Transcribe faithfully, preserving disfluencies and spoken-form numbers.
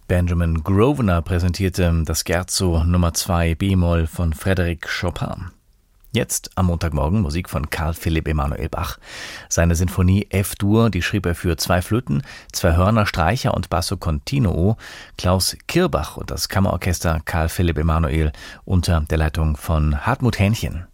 Benjamin Grosvenor präsentierte das Scherzo Nummer zwei b-Moll von Frédéric Chopin. Jetzt am Montagmorgen Musik von Carl Philipp Emanuel Bach. Seine Sinfonie F-Dur, die schrieb er für zwei Flöten, zwei Hörner, Streicher und Basso Continuo. Klaus Kirbach und das Kammerorchester Carl Philipp Emanuel unter der Leitung von Hartmut Hähnchen.